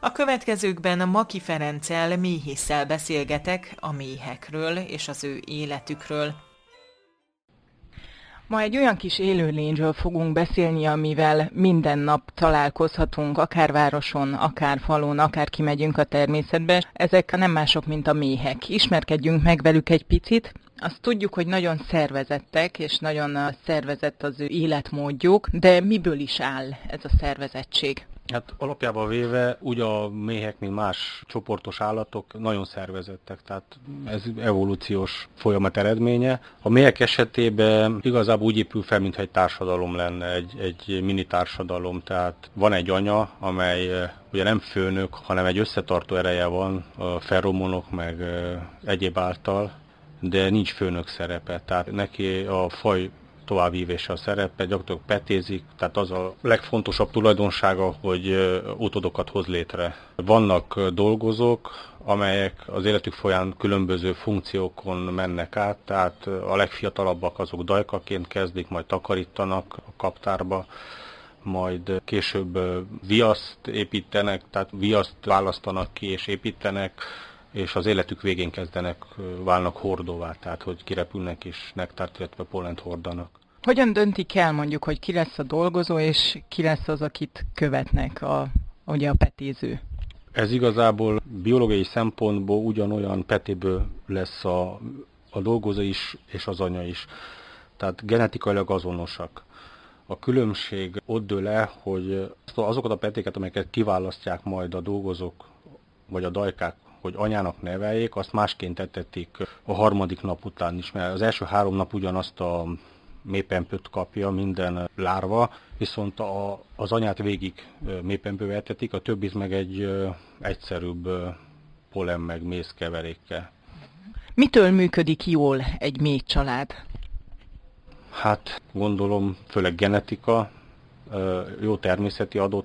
A következőkben Maki Ferenccel, méhésszel beszélgetek a méhekről és az ő életükről. Ma egy olyan kis élőlényről fogunk beszélni, amivel minden nap találkozhatunk, akár városon, akár falun, akár kimegyünk a természetbe. Ezek nem mások, mint a méhek. Ismerkedjünk meg velük egy picit. Azt tudjuk, hogy nagyon szervezettek, és nagyon szervezett az ő életmódjuk, de miből is áll ez a szervezettség? Hát alapjában véve úgy a méhek, mint más csoportos állatok nagyon szervezettek, tehát ez evolúciós folyamat eredménye. A méhek esetében igazából úgy épül fel, mintha egy társadalom lenne, egy mini társadalom, tehát van egy anya, amely ugye nem főnök, hanem egy összetartó ereje van a feromonok meg egyéb által, de nincs főnök szerepe, tehát neki a faj továbbvívése a szerepe, gyakorlatilag petézik, tehát az a legfontosabb tulajdonsága, hogy utódokat hoz létre. Vannak dolgozók, amelyek az életük folyamán különböző funkciókon mennek át, tehát a legfiatalabbak azok dajkaként kezdik, majd takarítanak a kaptárba, majd később viaszt építenek, tehát viaszt választanak ki és építenek, és az életük végén válnak hordóvá, tehát hogy kirepülnek és nektárt, illetve pollent hordanak. Hogyan döntik el mondjuk, hogy ki lesz a dolgozó, és ki lesz az, akit követnek, ugye a petéző? Ez igazából biológiai szempontból ugyanolyan petéből lesz a dolgozó is, és az anya is. Tehát genetikailag azonosak. A különbség ott dől el, hogy azokat a petéket, amelyeket kiválasztják majd a dolgozók, vagy a dajkák, hogy anyának neveljék, azt másként etetik a harmadik nap után is, mert az első 3 nap ugyanazt a mélypempőt kapja minden lárva, viszont az anyát végig mélypempővel etetik, a többit meg egy egyszerűbb polen meg méz keverékkel. Mitől működik jól egy méh család? Hát gondolom főleg genetika, jó természeti